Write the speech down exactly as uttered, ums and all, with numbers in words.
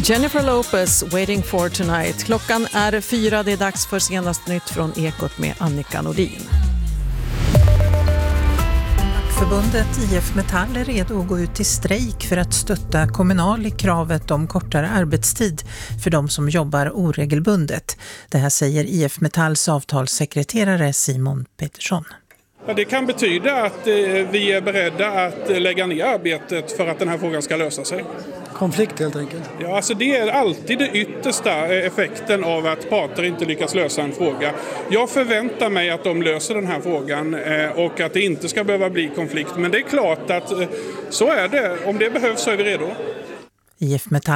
Jennifer Lopez, Waiting for Tonight. Klockan är fyra, det är dags för senaste nytt från Ekot med Annika Nordin. Förbundet I F Metall är redo att gå ut i strejk för att stötta Kommunal i kravet om kortare arbetstid för de som jobbar oregelbundet. Det här säger I F Metalls avtalssekreterare Simon Petersson. Ja, det kan betyda att eh, vi är beredda att lägga ner arbetet för att den här frågan ska lösa sig. Konflikt helt enkelt. Ja, alltså det är alltid den yttersta effekten av att parter inte lyckas lösa en fråga. Jag förväntar mig att de löser den här frågan eh, och att det inte ska behöva bli konflikt. Men det är klart att eh, så är det. Om det behövs så är vi redo. I F Metall